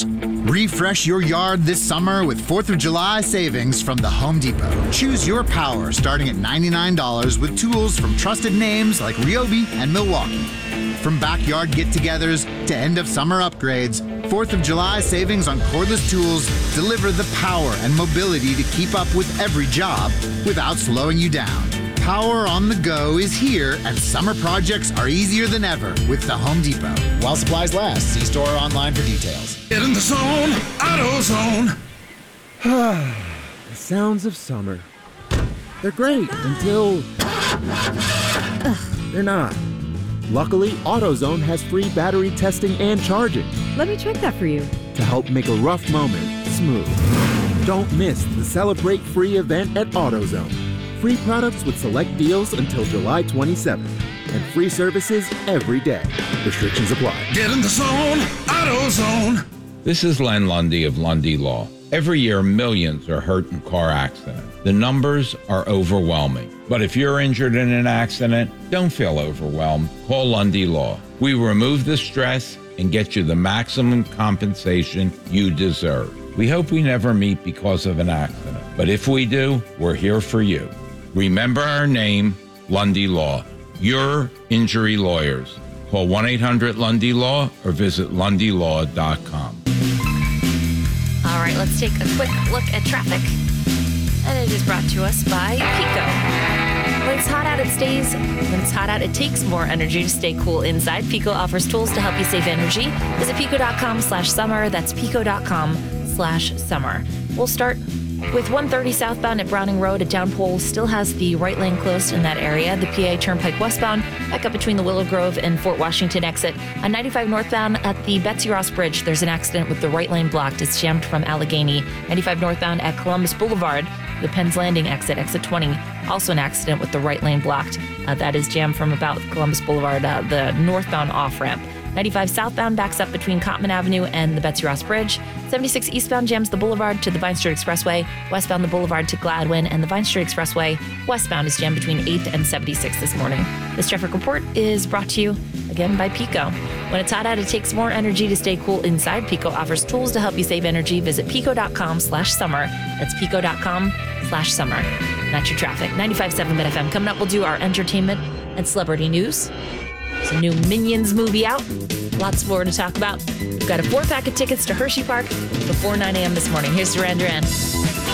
tools. Refresh your yard this summer with 4th of July savings from the Home Depot. Choose your power starting at $99 with tools from trusted names like Ryobi and Milwaukee. From backyard get-togethers to end-of-summer upgrades, 4th of July savings on cordless tools deliver the power and mobility to keep up with every job without slowing you down. Power on the go is here, and summer projects are easier than ever with the Home Depot. While supplies last, see store or online for details. Get in the zone, AutoZone. The sounds of summer. They're great until they're not. Luckily, AutoZone has free battery testing and charging Let me check that for you. to help make a rough moment smooth. Don't miss the Celebrate Free event at AutoZone. Free products with select deals until July 27th. And free services every day. Restrictions apply. Get in the zone, AutoZone. This is Len Lundy of Lundy Law. Every year, millions are hurt in car accidents. The numbers are overwhelming. But if you're injured in an accident, don't feel overwhelmed. Call Lundy Law. We remove the stress and get you the maximum compensation you deserve. We hope we never meet because of an accident. But if we do, we're here for you. Remember our name, Lundy Law. Your injury lawyers. Call 1-800-LUNDY-LAW or visit lundylaw.com. All right, let's take a quick look at traffic. And it is brought to us by Pico. When it's hot out, it stays. When it's hot out, it takes more energy to stay cool inside. Pico offers tools to help you save energy. Visit pico.com/summer. That's pico.com/summer. We'll start with 130 southbound at Browning Road. A downpour still has the right lane closed in that area. The PA Turnpike westbound, back up between the Willow Grove and Fort Washington exit. On 95 northbound at the Betsy Ross Bridge, there's an accident with the right lane blocked. It's jammed from Allegheny. 95 northbound at Columbus Boulevard, the Penn's Landing exit, exit 20. Also an accident with the right lane blocked. That is jammed from about Columbus Boulevard, the northbound off-ramp. 95 southbound backs up between Cottman Avenue and the Betsy Ross Bridge. 76 eastbound jams the Boulevard to the Vine Street Expressway. Westbound the Boulevard to Gladwin and the Vine Street Expressway. Westbound is jammed between 8th and 76 this morning. This traffic report is brought to you again by Pico. When it's hot out, it takes more energy to stay cool inside. Pico offers tools to help you save energy. Visit pico.com/summer. That's pico.com/summer. That's your traffic. 95.7 FM. Coming up, we'll do our entertainment and celebrity news. There's a new Minions movie out. Lots more to talk about. We've got a 4-pack of tickets to Hershey Park before 9 a.m. this morning. Here's Duran Duran.